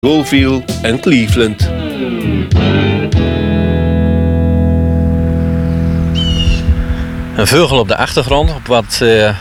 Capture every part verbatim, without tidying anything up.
Woolville en Cleveland. Een vogel op de achtergrond op wat, uh,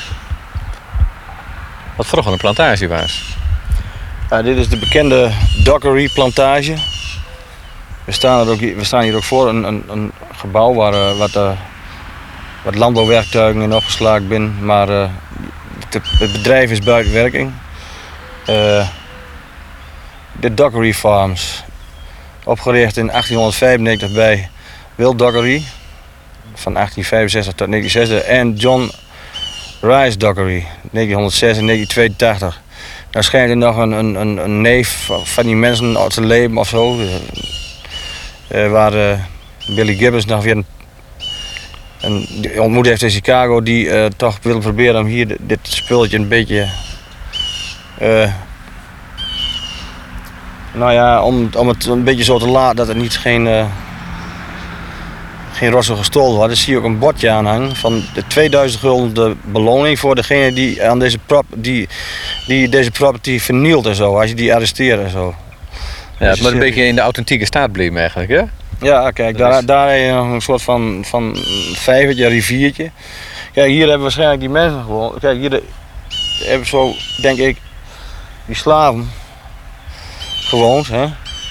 wat vroeger een plantage was. Ja, dit is de bekende Dockery plantage. We staan, er ook, we staan hier ook voor een, een, een gebouw waar uh, wat, uh, wat landbouwwerktuigen in opgeslagen zijn. Maar uh, het, het bedrijf is buiten werking. Uh, de Dockery Farms. Opgericht in achttienhonderdvijfennegentig bij Will Dockery. Van achttien vijfenzestig tot negentien zesenzestig. En John Rice Dockery. negentienhonderdzes en negentien tweeëntachtig. Daar schijnt er nog een, een, een neef van die mensen te leven of zo. Uh, waar uh, Billy Gibbons nog weer een, een ontmoet heeft in Chicago. Die uh, toch wil proberen om hier dit spulletje een beetje... Uh, nou ja, om, om het een beetje zo te laten dat het niet geen... Uh, geen rossel gestolen wordt. Dan zie je ook een bordje aanhangen van de tweeduizend gulden de beloning voor degene die aan deze prop, die, die deze property vernielt en zo, als je die arresteert en zo. Ja, het moet een beetje in de authentieke staat blijven eigenlijk, hè? Ja, kijk, daar, is... daar heb je nog een soort van, van vijvertje, riviertje. Kijk, hier hebben waarschijnlijk die mensen gewoon, kijk, hier de, hebben zo, denk ik, die slaven gewoond, hè.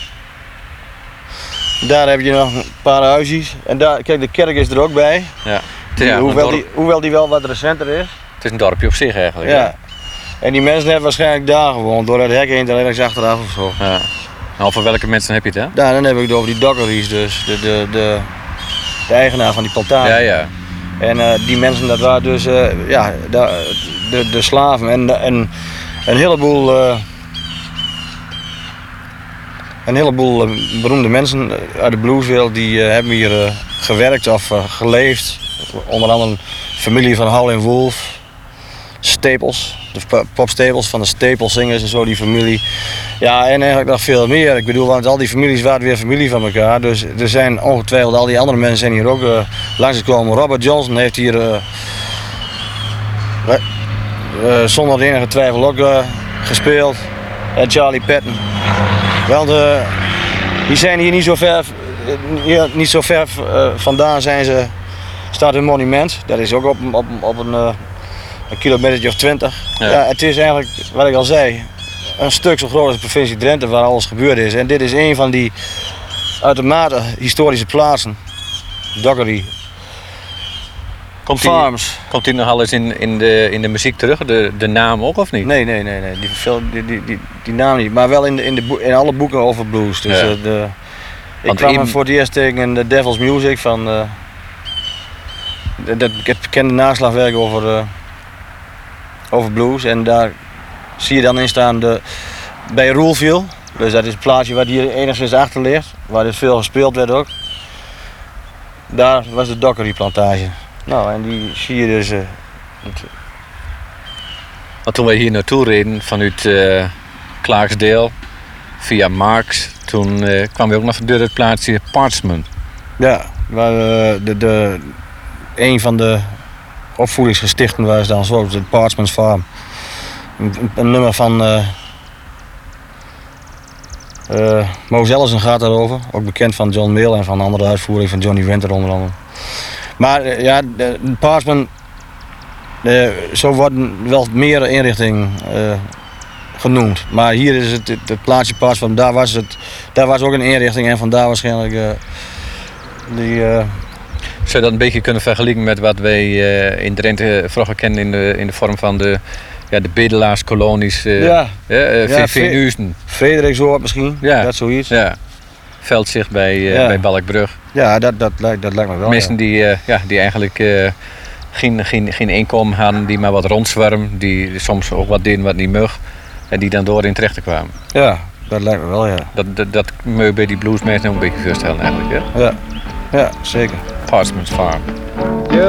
Daar heb je nog een paar huisjes. En daar, kijk, de kerk is er ook bij. Ja. Die, ja hoewel, die, hoewel die wel wat recenter is. Het is een dorpje op zich eigenlijk. Ja. Ja. En die mensen hebben waarschijnlijk daar gewoond, door het hek heen te rechts achteraf of zo. Ja. En over welke mensen heb je het, hè? Daar, dan heb ik het over die Dockery's dus, de, de, de, de eigenaar van die plantage. Ja, ja. En uh, die mensen, dat waren dus, uh, ja, de, de, de slaven en, en een heleboel... Uh, Een heleboel uh, beroemde mensen uit de blueswereld die uh, hebben hier uh, gewerkt of uh, geleefd. Onder andere familie van Howlin' Wolf, Staples, de Pop Staples van de Staples zingers en zo, die familie. Ja, en eigenlijk nog veel meer. Ik bedoel, want al die families waren weer familie van elkaar. Dus er zijn ongetwijfeld, al die andere mensen zijn hier ook uh, langsgekomen. Robert Johnson heeft hier uh, uh, zonder enige twijfel ook uh, gespeeld. En Charlie Patton. Wel, de, die zijn hier niet zo ver, hier, niet zo ver uh, vandaan zijn ze, staat een monument. Dat is ook op, op, op een, uh, een kilometer of twintig. Ja. Ja, het is eigenlijk, wat ik al zei, een stuk zo groot als de provincie Drenthe waar alles gebeurd is. En dit is een van die uitermate historische plaatsen. Dockery. Komt Farms. Die, komt die nogal eens in, in, de, in de muziek terug, de, de naam ook of niet? Nee, nee, nee, nee. Die, die, die, die, die naam niet. Maar wel in, de, in, de, in alle boeken over blues. Dus, ja. uh, de, ik kwam hem voor het eerst tegen in The Devil's Music van uh, dat het bekende naslagwerk over, uh, over blues. En daar zie je dan in staan de, bij Ruleville. Dus dat is het plaatsje waar hier enigszins achter ligt. Waar dit veel gespeeld werd ook. Daar was de Dockery plantage. Nou, en die zie je dus... Uh, Want toen wij hier naartoe reden vanuit uh, Clarksdale via Marks, toen uh, kwamen we ook nog door het plaatsje Parchman. Ja, waar uh, de, de, een van de opvoedingsgestichten was dan zo, de Parchman's Farm. Een, een nummer van uh, uh, Mose Ellison gaat daarover, ook bekend van John Mayall en van andere uitvoering van Johnny Winter onder andere. Maar uh, ja, de, de Parchman, uh, zo worden wel meer inrichtingen uh, genoemd. Maar hier is het, het, het plaatsje Parchman, daar was, het, daar was ook een inrichting en vandaar waarschijnlijk uh, die... Uh... Zou je dat een beetje kunnen vergelijken met wat wij uh, in Drenthe vroeger kenden in de, in de vorm van de, ja, de bedelaarskolonies? Uh, ja, uh, ja Veenhuizen. Frederiksoord misschien, ja. Dat zoiets. Ja. Veldzicht bij, uh, ja. bij Balkbrug. Ja, dat, dat, lijkt, dat lijkt me wel. Mensen ja. die, uh, ja, die eigenlijk uh, geen, geen, geen inkomen hadden, die maar wat rondzwermen, die soms ook wat deden wat niet mag, en die dan door in terecht kwamen. Ja, dat lijkt me wel, ja. Dat, dat, dat moet je bij die bluesmensen ook een beetje voorstellen eigenlijk, hè? Ja, ja zeker. Parchman's Farm.